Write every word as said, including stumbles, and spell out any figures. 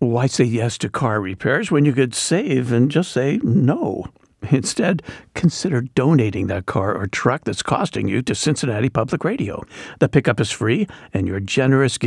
Why say yes to car repairs when you could save and just say no? Instead, consider donating that car or truck that's costing you to Cincinnati Public Radio. The pickup is free, and your generous